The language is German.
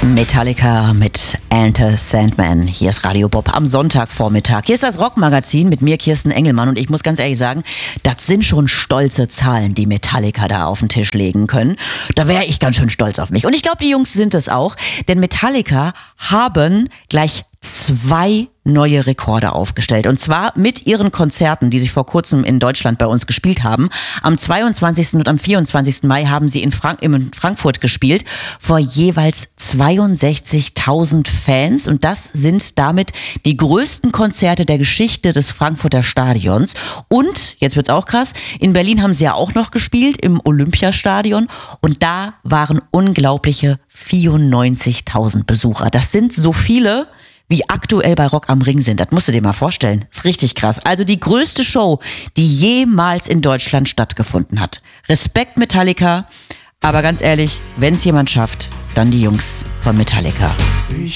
Metallica mit Enter Sandman. Hier ist Radio Bob am Sonntagvormittag. Hier ist das Rockmagazin mit mir, Kirsten Engelmann. Und ich muss ganz ehrlich sagen, das sind schon stolze Zahlen, die Metallica da auf den Tisch legen können. Da wäre ich ganz schön stolz auf mich. Und ich glaube, die Jungs sind es auch. Denn Metallica haben gleich 2 neue Rekorde aufgestellt. Und zwar mit ihren Konzerten, die sie vor kurzem in Deutschland bei uns gespielt haben. Am 22. und am 24. Mai haben sie in Frankfurt gespielt vor jeweils 62.000 Fans. Und das sind damit die größten Konzerte der Geschichte des Frankfurter Stadions. Und, jetzt wird's auch krass, in Berlin haben sie ja auch noch gespielt, im Olympiastadion. Und da waren unglaubliche 94.000 Besucher. Das sind so viele, wie aktuell bei Rock am Ring sind. Das musst du dir mal vorstellen. Ist richtig krass. Also die größte Show, die jemals in Deutschland stattgefunden hat. Respekt Metallica, aber ganz ehrlich, wenn es jemand schafft, dann die Jungs von Metallica.